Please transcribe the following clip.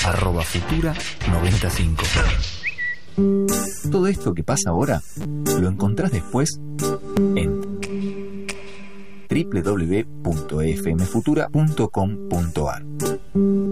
@futura95. Todo esto que pasa ahora lo encontrás después en www.fmfutura.com.ar.